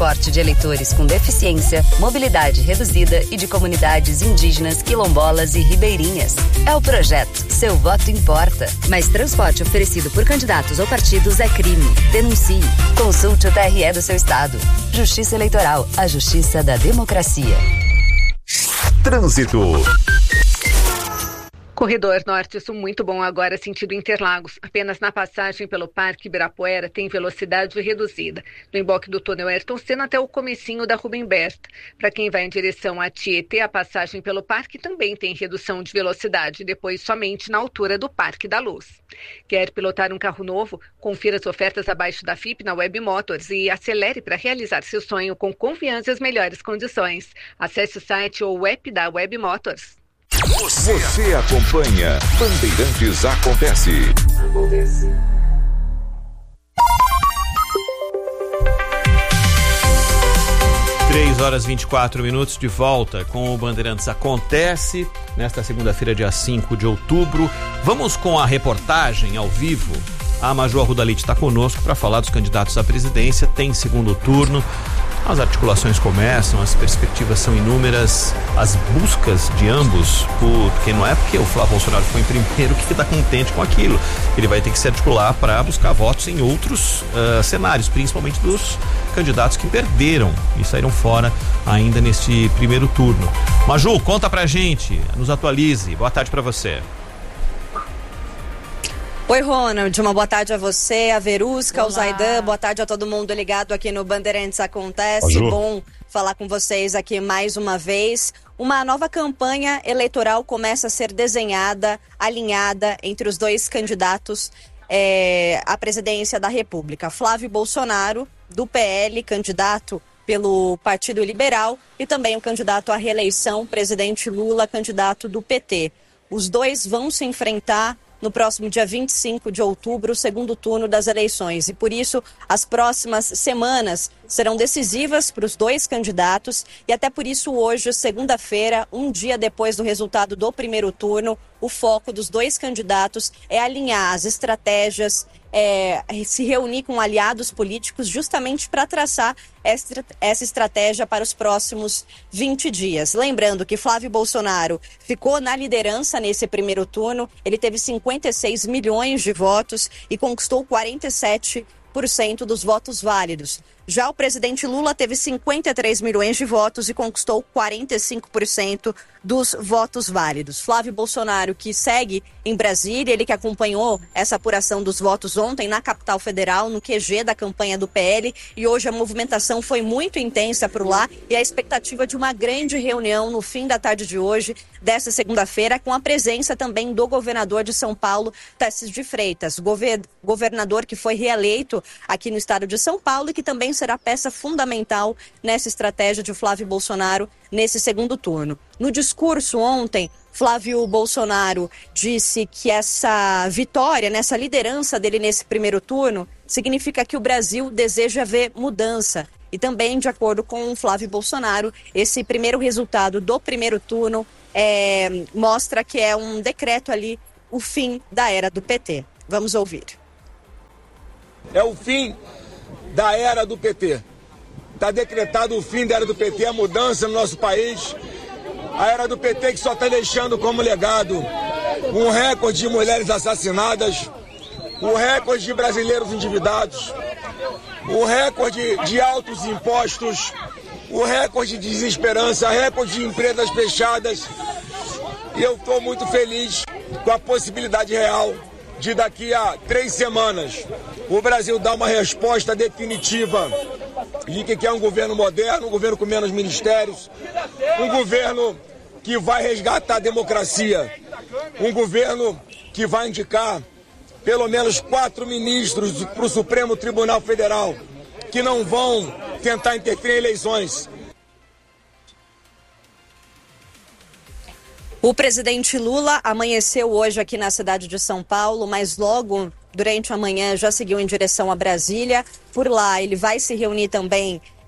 transporte de eleitores com deficiência, mobilidade reduzida e de comunidades indígenas, quilombolas e ribeirinhas. É o projeto Seu Voto Importa. Mas transporte oferecido por candidatos ou partidos é crime. Denuncie. Consulte o TRE do seu estado. Justiça Eleitoral, a justiça da democracia. Trânsito. Corredor Norte-Sul muito bom agora, sentido Interlagos. Apenas na passagem pelo Parque Ibirapuera tem velocidade reduzida. No emboque do túnel Ayrton Senna até o comecinho da Rubem Berta. Para quem vai em direção a Tietê, a passagem pelo parque também tem redução de velocidade, depois somente na altura do Parque da Luz. Quer pilotar um carro novo? Confira as ofertas abaixo da FIP na Web Motors e acelere para realizar seu sonho com confiança e as melhores condições. Acesse o site ou o app da Web Motors. Você acompanha Bandeirantes Acontece. 3h24 de volta com o Bandeirantes Acontece, nesta segunda-feira, dia 5 de outubro. Vamos com a reportagem ao vivo. A Major Arruda Leite está conosco para falar dos candidatos à presidência. Tem segundo turno. As articulações começam, as perspectivas são inúmeras, as buscas de ambos, porque não é porque o Flávio Bolsonaro foi em primeiro que está contente com aquilo. Ele vai ter que se articular para buscar votos em outros cenários, principalmente dos candidatos que perderam e saíram fora ainda neste primeiro turno. Maju, conta pra gente, nos atualize. Boa tarde para você. Oi, Ronald, uma boa tarde a você, a Verusca, ao Zaidan, boa tarde a todo mundo ligado aqui no Bandeirantes Acontece. Bonjour. Bom falar com vocês aqui mais uma vez. Uma nova campanha eleitoral começa a ser desenhada, alinhada entre os dois candidatos à presidência da República. Flávio Bolsonaro, do PL, candidato pelo Partido Liberal, e também o candidato à reeleição, presidente Lula, candidato do PT. Os dois vão se enfrentar no próximo dia 25 de outubro, o segundo turno das eleições. E por isso, as próximas semanas serão decisivas para os dois candidatos. E até por isso, hoje, segunda-feira, um dia depois do resultado do primeiro turno, o foco dos dois candidatos é alinhar as estratégias, se reunir com aliados políticos justamente para traçar essa estratégia para os próximos 20 dias. Lembrando que Flávio Bolsonaro ficou na liderança nesse primeiro turno, ele teve 56 milhões de votos e conquistou 47% dos votos válidos. Já o presidente Lula teve 53 milhões de votos e conquistou 45% dos votos válidos. Flávio Bolsonaro, que segue em Brasília, ele que acompanhou essa apuração dos votos ontem na capital federal, no QG da campanha do PL, e hoje a movimentação foi muito intensa por lá e a expectativa de uma grande reunião no fim da tarde de hoje, desta segunda-feira, com a presença também do governador de São Paulo, Tarcísio de Freitas, governador que foi reeleito aqui no estado de São Paulo e que também será peça fundamental nessa estratégia de Flávio Bolsonaro nesse segundo turno. No discurso ontem, Flávio Bolsonaro disse que essa vitória, nessa liderança dele nesse primeiro turno, significa que o Brasil deseja ver mudança. E também, de acordo com Flávio Bolsonaro, esse primeiro resultado do primeiro turno mostra que é um decreto ali, o fim da era do PT. Vamos ouvir. É o fim da era do PT. Está decretado o fim da era do PT, a mudança no nosso país. A era do PT que só está deixando como legado um recorde de mulheres assassinadas, um recorde de brasileiros endividados, um recorde de altos impostos, um recorde de desesperança, recorde de empresas fechadas. E eu estou muito feliz com a possibilidade real de daqui a 3 semanas o Brasil dar uma resposta definitiva de que é um governo moderno, um governo com menos ministérios, um governo que vai resgatar a democracia, um governo que vai indicar pelo menos 4 ministros para o Supremo Tribunal Federal, que não vão tentar interferir em eleições. O presidente Lula amanheceu hoje aqui na cidade de São Paulo, mas logo durante a manhã já seguiu em direção a Brasília. Por lá ele vai se reunir também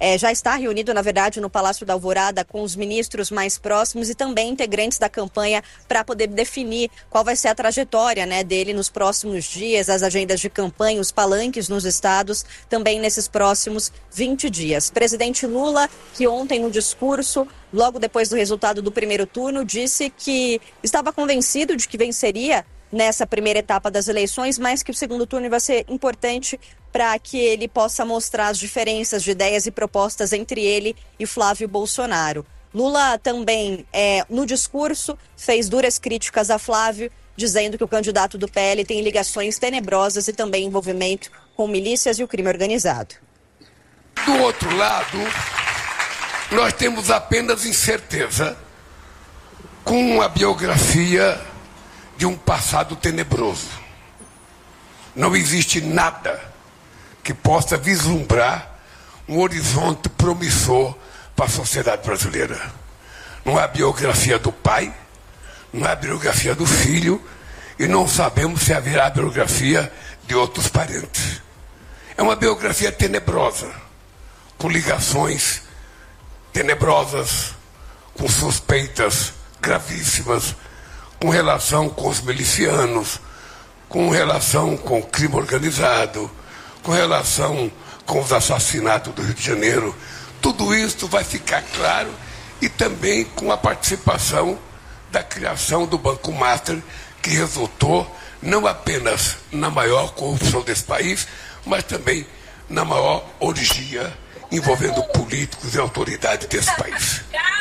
já está reunido, na verdade, no Palácio da Alvorada com os ministros mais próximos e também integrantes da campanha para poder definir qual vai ser a trajetória, né, dele nos próximos dias, as agendas de campanha, os palanques nos estados, também nesses próximos 20 dias. Presidente Lula, que ontem no discurso, logo depois do resultado do primeiro turno, disse que estava convencido de que venceria nessa primeira etapa das eleições, mas que o segundo turno vai ser importante para que ele possa mostrar as diferenças de ideias e propostas entre ele e Flávio Bolsonaro. Lula também, no discurso, fez duras críticas a Flávio, dizendo que o candidato do PL tem ligações tenebrosas e também envolvimento com milícias e o crime organizado. Do outro lado, nós temos apenas incerteza com a biografia de um passado tenebroso. Não existe nada que possa vislumbrar um horizonte promissor para a sociedade brasileira. Não há biografia do pai, não há biografia do filho e não sabemos se haverá biografia de outros parentes. É uma biografia tenebrosa, com ligações tenebrosas, com suspeitas gravíssimas, com relação com os milicianos, com relação com o crime organizado, com relação com os assassinatos do Rio de Janeiro. Tudo isso vai ficar claro e também com a participação da criação do Banco Master, que resultou não apenas na maior corrupção desse país, mas também na maior orgia envolvendo políticos e autoridades desse país.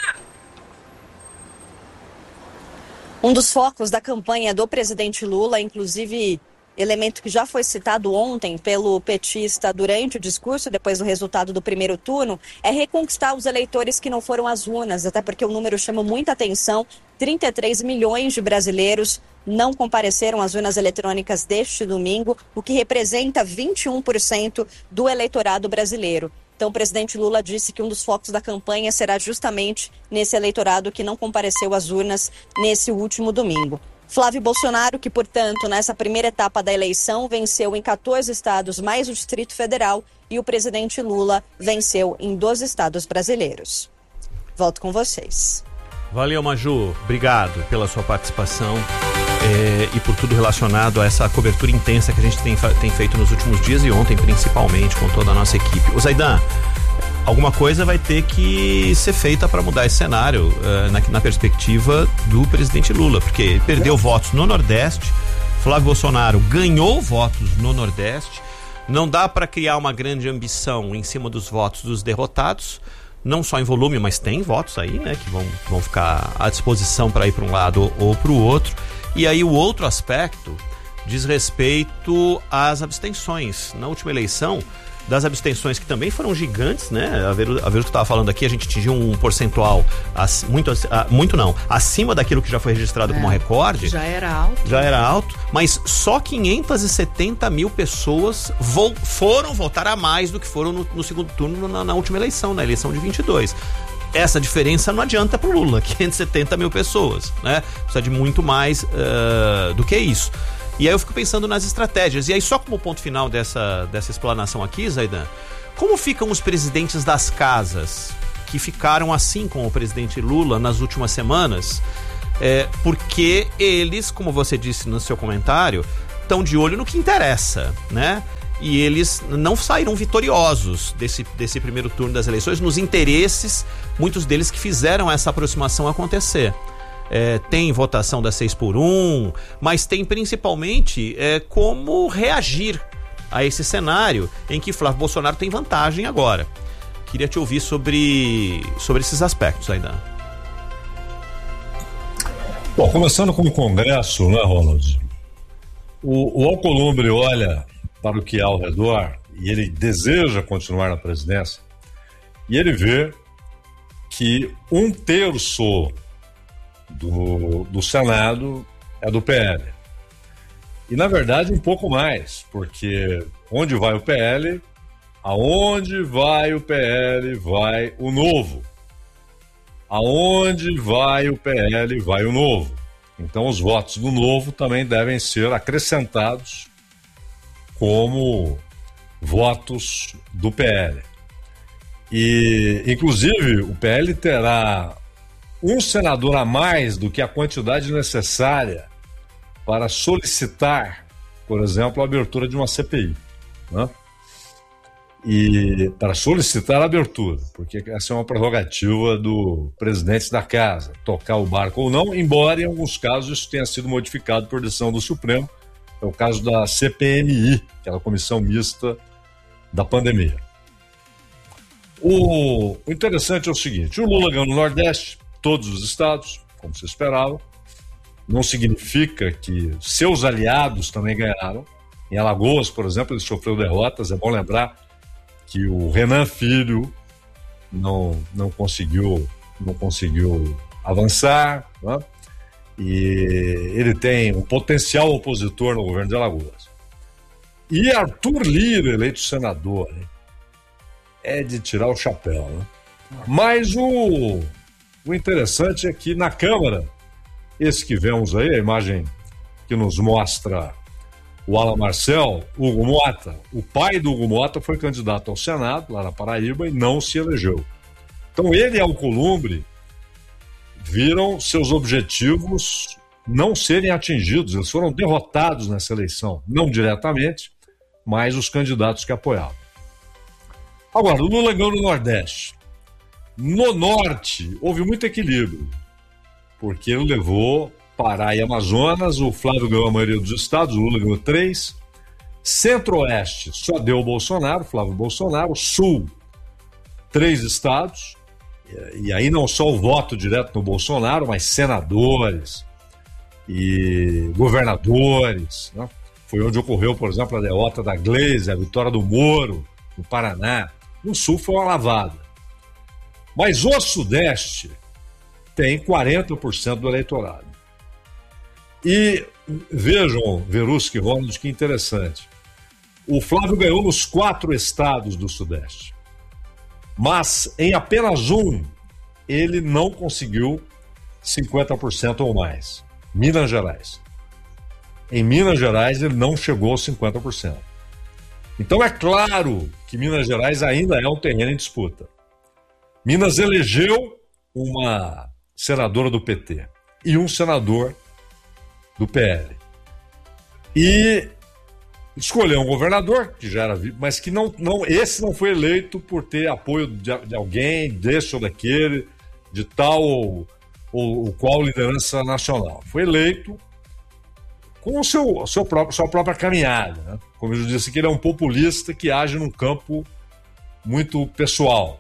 Um dos focos da campanha do presidente Lula, inclusive elemento que já foi citado ontem pelo petista durante o discurso, depois do resultado do primeiro turno, é reconquistar os eleitores que não foram às urnas, até porque o número chama muita atenção. 33 milhões de brasileiros não compareceram às urnas eletrônicas deste domingo, o que representa 21% do eleitorado brasileiro. Então, o presidente Lula disse que um dos focos da campanha será justamente nesse eleitorado que não compareceu às urnas nesse último domingo. Flávio Bolsonaro, que, portanto, nessa primeira etapa da eleição, venceu em 14 estados mais o Distrito Federal, e o presidente Lula venceu em 12 estados brasileiros. Volto com vocês. Valeu, Maju. Obrigado pela sua participação e por tudo relacionado a essa cobertura intensa que a gente tem feito nos últimos dias e ontem, principalmente, com toda a nossa equipe. O Zaidan, alguma coisa vai ter que ser feita para mudar esse cenário na perspectiva do presidente Lula, porque ele perdeu votos no Nordeste, Flávio Bolsonaro ganhou votos no Nordeste, não dá para criar uma grande ambição em cima dos votos dos derrotados, não só em volume, mas tem votos aí, né, que vão ficar à disposição para ir para um lado ou para o outro. E aí o outro aspecto diz respeito às abstenções. Na última eleição, das abstenções que também foram gigantes, né? A ver o que estava falando aqui, a gente atingiu um percentual acima daquilo que já foi registrado como recorde. Já era alto, mas só 570 mil pessoas foram votar a mais do que foram no segundo turno na última eleição, na eleição de 22. Essa diferença não adianta pro Lula, 570 mil pessoas, né? Precisa de muito mais do que isso. E aí eu fico pensando nas estratégias. E aí, só como ponto final dessa explanação aqui, Zaidan, como ficam os presidentes das casas que ficaram assim com o presidente Lula nas últimas semanas? Porque eles, como você disse no seu comentário, estão de olho no que interessa, né? E eles não saíram vitoriosos desse primeiro turno das eleições, nos interesses, muitos deles que fizeram essa aproximação acontecer. Tem votação da 6x1, mas tem principalmente como reagir a esse cenário em que Flávio Bolsonaro tem vantagem agora. Queria te ouvir sobre esses aspectos ainda. Bom, começando com o Congresso, né, Ronald? O Alcolumbre olha para o que há ao redor e ele deseja continuar na presidência, e ele vê que 1/3 do Senado é do PL. E, na verdade, um pouco mais, porque onde vai o PL, aonde vai o PL, vai o Novo. Aonde vai o PL, vai o Novo. Então, os votos do Novo também devem ser acrescentados como votos do PL. E, inclusive, o PL terá um senador a mais do que a quantidade necessária para solicitar, por exemplo, a abertura de uma CPI, né? E para solicitar a abertura, porque essa é uma prerrogativa do presidente da casa, tocar o barco ou não, embora em alguns casos isso tenha sido modificado por decisão do Supremo. É o caso da CPMI, aquela comissão mista da pandemia. O interessante é o seguinte: o Lula ganhou no Nordeste, todos os estados, como se esperava. Não significa que seus aliados também ganharam. Em Alagoas, por exemplo, ele sofreu derrotas. É bom lembrar que o Renan Filho não conseguiu avançar, né? E ele tem um potencial opositor no governo de Alagoas. E Arthur Lira, eleito senador, hein? É de tirar o chapéu, né? Mas o interessante é que na Câmara, esse que vemos aí, a imagem que nos mostra o Alan Marcel, Hugo Mota, o pai do Hugo Mota foi candidato ao Senado, lá na Paraíba, e não se elegeu. Então ele e Alcolumbre viram seus objetivos não serem atingidos, eles foram derrotados nessa eleição, não diretamente, mas os candidatos que apoiavam. Agora, o Lula ganhou no Nordeste. No Norte, houve muito equilíbrio, porque ele levou Pará e Amazonas, o Flávio ganhou a maioria dos estados, o Lula ganhou 3. Centro-Oeste só deu o Bolsonaro, Flávio Bolsonaro. Sul, 3 estados, e aí não só o voto direto no Bolsonaro, mas senadores e governadores, né? Foi onde ocorreu, por exemplo, a derrota da Gleisi, a vitória do Moro, no Paraná. No Sul foi uma lavada. Mas o Sudeste tem 40% do eleitorado. E vejam, Verusca e Ronald, que interessante. O Flávio ganhou nos 4 estados do Sudeste. Mas em apenas um, ele não conseguiu 50% ou mais. Minas Gerais. Em Minas Gerais, ele não chegou aos 50%. Então é claro que Minas Gerais ainda é um terreno em disputa. Minas elegeu uma senadora do PT e um senador do PL. E escolheu um governador, que já era vivo, mas que esse não foi eleito por ter apoio de alguém, desse ou daquele, de tal ou qual liderança nacional. Foi eleito com sua própria caminhada, né? Como eu disse, que ele é um populista que age num campo muito pessoal,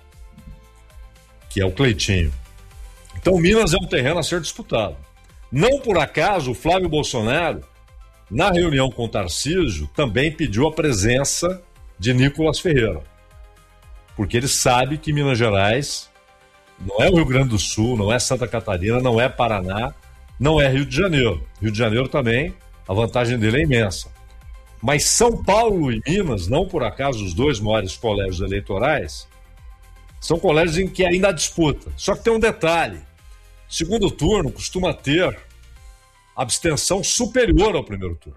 que é o Cleitinho. Então Minas é um terreno a ser disputado. Não por acaso o Flávio Bolsonaro, na reunião com o Tarcísio, também pediu a presença de Nicolas Ferreira, porque ele sabe que Minas Gerais não é o Rio Grande do Sul, não é Santa Catarina, não é Paraná, não é Rio de Janeiro. Rio de Janeiro também, a vantagem dele é imensa. Mas São Paulo e Minas, não por acaso os 2 maiores colégios eleitorais, são colégios em que ainda há disputa. Só que tem um detalhe: segundo turno costuma ter abstenção superior ao primeiro turno.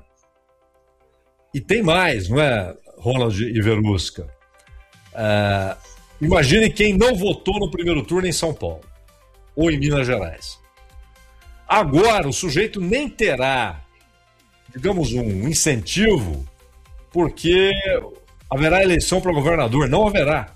E tem mais, não é, Ronald e Verusca? Imagine quem não votou no primeiro turno em São Paulo ou em Minas Gerais. Agora o sujeito nem terá, digamos, um incentivo, porque haverá eleição para governador. Não haverá.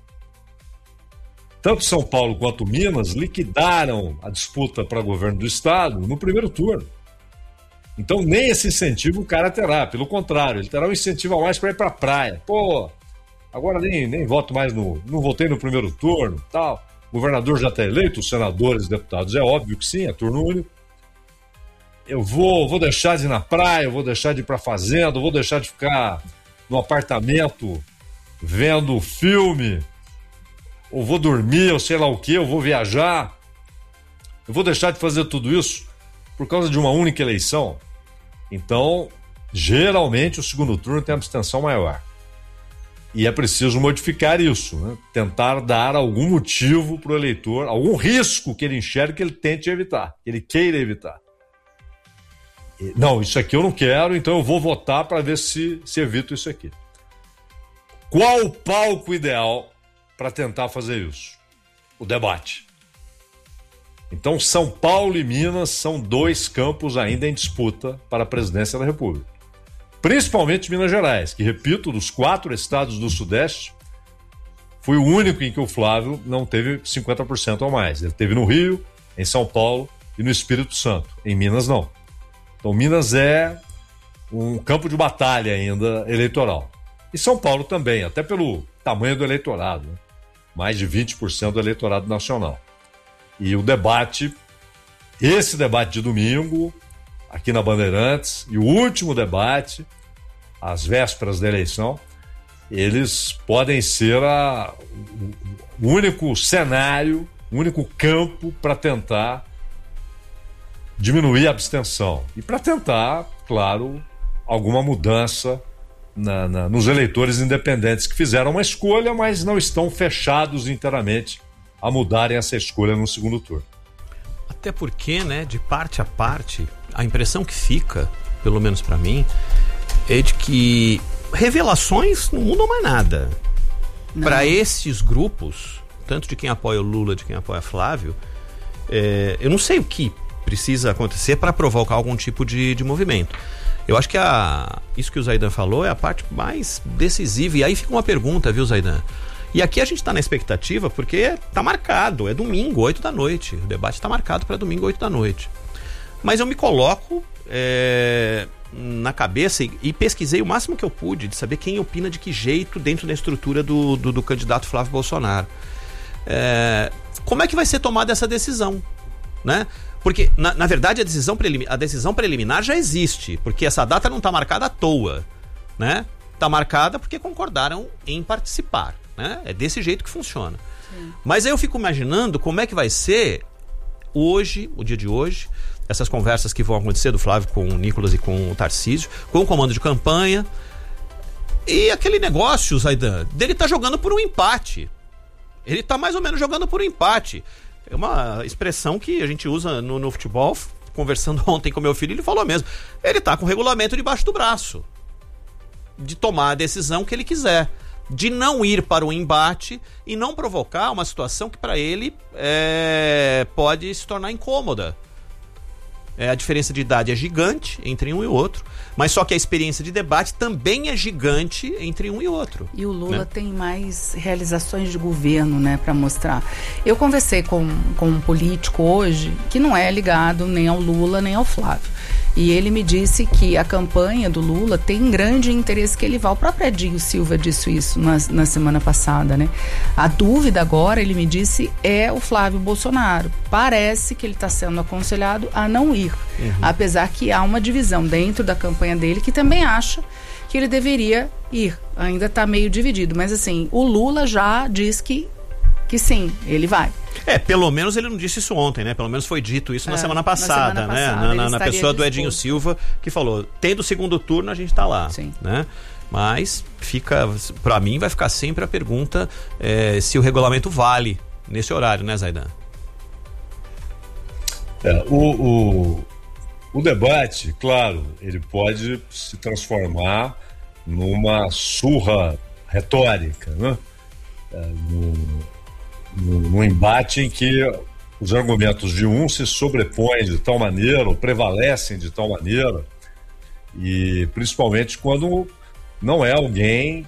Tanto São Paulo quanto Minas liquidaram a disputa para governo do estado no primeiro turno. Então nem esse incentivo o cara terá. Pelo contrário, ele terá um incentivo a mais para ir para a praia. Pô, agora nem voto mais não votei no primeiro turno, tal. O governador já está eleito, os senadores, deputados, é óbvio que sim, é turno único. Eu vou deixar de ir na praia, eu vou deixar de ir para a fazenda, eu vou deixar de ficar no apartamento vendo filme, ou vou dormir, ou sei lá o que, eu vou viajar. Eu vou deixar de fazer tudo isso por causa de uma única eleição. Então, geralmente, o segundo turno tem abstenção maior. E é preciso modificar isso, né? Tentar dar algum motivo para o eleitor, algum risco que ele enxergue que ele tente evitar, que ele queira evitar. Não, isso aqui eu não quero, então eu vou votar para ver se evito isso aqui. Qual o palco ideal para tentar fazer isso? O debate. Então, São Paulo e Minas são 2 campos ainda em disputa para a presidência da República. Principalmente Minas Gerais, que, repito, dos 4 estados do Sudeste, foi o único em que o Flávio não teve 50% ou mais. Ele teve no Rio, em São Paulo e no Espírito Santo. Em Minas, não. Então, Minas é um campo de batalha ainda eleitoral. E São Paulo também, até pelo tamanho do eleitorado, né? Mais de 20% do eleitorado nacional. E o debate, esse debate de domingo, aqui na Bandeirantes, e o último debate, às vésperas da eleição, eles podem ser o único cenário, o único campo para tentar diminuir a abstenção. E para tentar, claro, alguma mudança nos eleitores independentes que fizeram uma escolha, mas não estão fechados inteiramente a mudarem essa escolha no segundo turno. Até porque, né, de parte a parte, a impressão que fica, pelo menos para mim, é de que revelações não mudam mais nada. Para esses grupos, tanto de quem apoia o Lula, de quem apoia Flávio, eu não sei o que precisa acontecer para provocar algum tipo de movimento. Eu acho que isso que o Zaidan falou é a parte mais decisiva. E aí fica uma pergunta, viu, Zaidan? E aqui a gente está na expectativa porque tá marcado, é domingo, 8 da noite. O debate está marcado para domingo, 8 da noite. Mas eu me coloco na cabeça e pesquisei o máximo que eu pude de saber quem opina de que jeito dentro da estrutura do candidato Flávio Bolsonaro. Como é que vai ser tomada essa decisão, né? Porque, na verdade, a decisão preliminar já existe, porque essa data não está marcada à toa, né? Está marcada porque concordaram em participar, né? É desse jeito que funciona. Sim. Mas aí eu fico imaginando como é que vai ser hoje, o dia de hoje, essas conversas que vão acontecer do Flávio com o Nicolas e com o Tarcísio, com o comando de campanha, e aquele negócio, Zaidan, dele tá jogando por um empate. Ele tá mais ou menos jogando por um empate. É uma expressão que a gente usa no futebol. Conversando ontem com meu filho, ele falou mesmo. Ele tá com o regulamento debaixo do braço, de tomar a decisão que ele quiser, de não ir para o embate e não provocar uma situação que para ele pode se tornar incômoda. A diferença de idade é gigante entre um e outro, mas só que a experiência de debate também é gigante entre um e outro. E o Lula, né, tem mais realizações de governo, né, para mostrar. Eu conversei com um político hoje que não é ligado nem ao Lula nem ao Flávio. E ele me disse que a campanha do Lula tem grande interesse que ele vá. O próprio Edinho Silva disse isso na semana passada, né? A dúvida agora, ele me disse, é o Flávio Bolsonaro. Parece que ele está sendo aconselhado a não ir. Apesar que há uma divisão dentro da campanha dele que também acha que ele deveria ir. Ainda está meio dividido. Mas assim, o Lula já diz que sim, ele vai. Pelo menos ele não disse isso ontem, né? Pelo menos foi dito isso na semana passada, né? Na pessoa do Edinho Silva, que falou, tendo o segundo turno a gente tá lá. Sim. Né? Mas pra mim vai ficar sempre a pergunta se o regulamento vale nesse horário, né, Zaidan? O debate, claro, ele pode se transformar numa surra retórica, né? Num embate em que os argumentos de um se sobrepõem de tal maneira, ou prevalecem de tal maneira, e principalmente quando não é alguém